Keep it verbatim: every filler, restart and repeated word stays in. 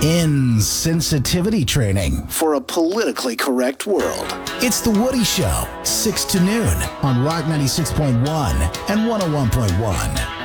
insensitivity training for a politically correct world. It's The Woody Show, six to noon on Rock ninety-six point one and one oh one point one.